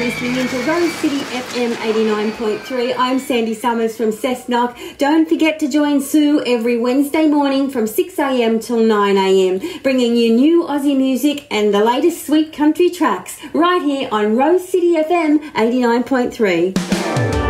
listening into Rose City FM 89.3. I'm Sandy Summers from Cessnock. Don't forget to join Sue every Wednesday morning from 6am till 9am, bringing you new Aussie music and the latest sweet country tracks right here on Rose City FM 89.3.